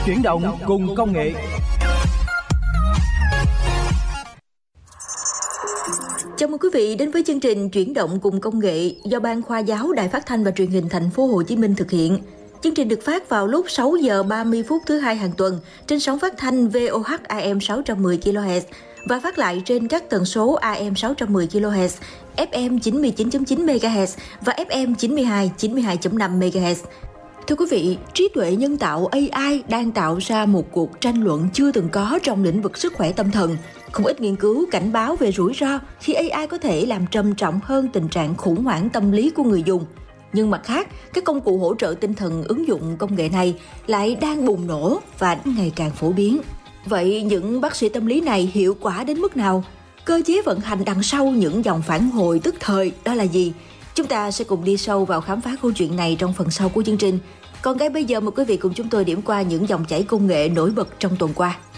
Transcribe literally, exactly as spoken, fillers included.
Chuyển động cùng công nghệ. Chào mừng quý vị đến với chương trình Chuyển động cùng công nghệ do Ban Khoa giáo Đài Phát thanh và Truyền hình Thành phố Hồ Chí Minh thực hiện. Chương trình được phát vào lúc sáu giờ ba mươi phút thứ hai hàng tuần trên sóng phát thanh vê o hát a em sáu trăm mười ki lô héc và phát lại trên các tần số a em sáu trăm mười ki lô héc, ép em chín mươi chín phẩy chín mê ga héc và ép em chín mươi hai, chín mươi hai phẩy năm mê ga héc. Thưa quý vị, trí tuệ nhân tạo a i đang tạo ra một cuộc tranh luận chưa từng có trong lĩnh vực sức khỏe tâm thần. Không ít nghiên cứu cảnh báo về rủi ro khi a i có thể làm trầm trọng hơn tình trạng khủng hoảng tâm lý của người dùng. Nhưng mặt khác, các công cụ hỗ trợ tinh thần ứng dụng công nghệ này lại đang bùng nổ và ngày càng phổ biến. Vậy những bác sĩ tâm lý này hiệu quả đến mức nào? Cơ chế vận hành đằng sau những dòng phản hồi tức thời đó là gì? Chúng ta sẽ cùng đi sâu vào khám phá câu chuyện này trong phần sau của chương trình. Còn ngay bây giờ mời quý vị cùng chúng tôi điểm qua những dòng chảy công nghệ nổi bật trong tuần qua.